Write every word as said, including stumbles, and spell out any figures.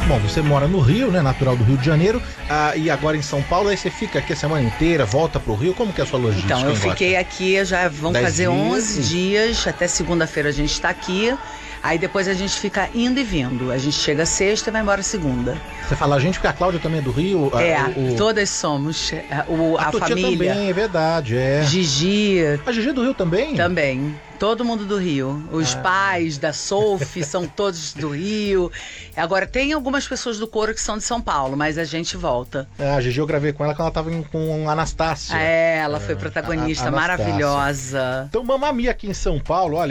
Bom, você mora no Rio, né? Natural do Rio de Janeiro, ah, e agora em São Paulo, aí você fica aqui a semana inteira, volta pro Rio, como que é a sua logística? Então, eu em fiquei Guarda? aqui, já vão Dez fazer dias. onze dias, até segunda-feira a gente tá aqui, aí depois a gente fica indo e vindo. A gente chega sexta e vai embora segunda. Você fala a gente, porque a Cláudia também é do Rio. a- É, o, o- todas somos. é, O, a, a tua tia família, também, é verdade, é. Gigi, A Gigi é do Rio também? também. Todo mundo do Rio. Os Ah. pais da Sophie são todos do Rio. Agora, tem algumas pessoas do coro que são de São Paulo, mas a gente volta. É, a Gigi eu gravei com ela quando ela tava em- com a Anastácia. É, ela foi protagonista a- a Anastácia. maravilhosa. Então, Mamma Mia aqui em São Paulo, olha.